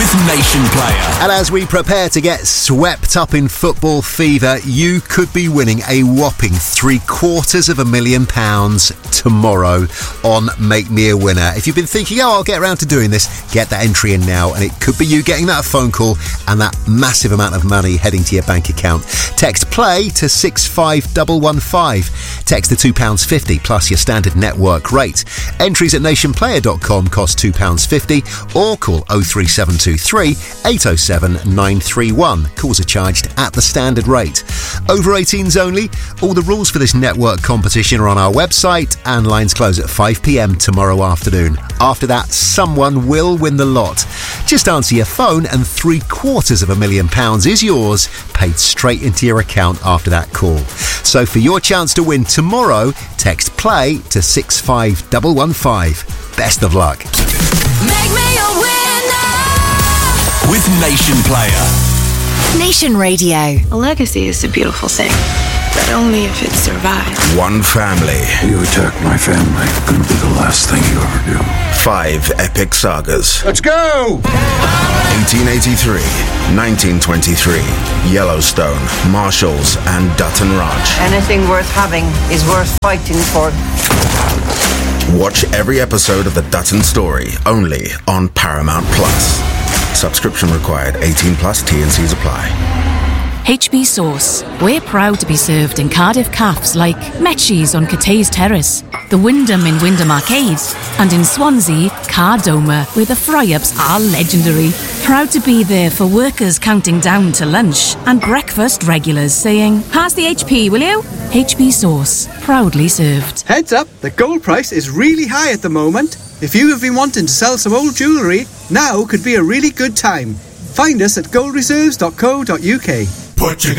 with Nation Player. And as we prepare to get swept up in football fever, you could be winning a whopping £750,000 tomorrow on Make Me a Winner. If you've been thinking, I'll get around to doing this, get that entry in now, and it could be you getting that phone call and that massive amount of money heading to your bank account. Text PLAY to 65115. Text the £2.50 plus your standard network rate. Entries at nationplayer.com cost £2.50 or call 03723 807 931. Calls are charged at the standard rate. Over 18s only. All the rules for this network competition are on our website, and lines close at 5 p.m. tomorrow afternoon. After that, someone will win the lot. Just answer your phone and £750,000 is yours, paid straight into your account after that call. So for your chance to win tomorrow, text PLAY to 65115. Best of luck. Make me a winner with Nation Player. Nation Radio. A legacy is a beautiful thing, but only if it survives. One family. You attack my family, gonna be the last thing you ever do. 5 epic sagas. Let's go! 1883, 1923, Yellowstone, Marshalls, and Dutton Ranch. Anything worth having is worth fighting for. Watch every episode of The Dutton Story, only on Paramount Plus. Subscription required. 18 plus. T&Cs apply. HB Sauce. We're proud to be served in Cardiff cafes like Metchie's on Cathays Terrace, the Wyndham in Wyndham Arcade, and in Swansea, Cardoma, where the fry-ups are legendary. Proud to be there for workers counting down to lunch and breakfast regulars saying, "Pass the HP, will you?" HB Sauce. Proudly served. Heads up, the gold price is really high at the moment. If you have been wanting to sell some old jewellery, now could be a really good time. Find us at goldreserves.co.uk. Put your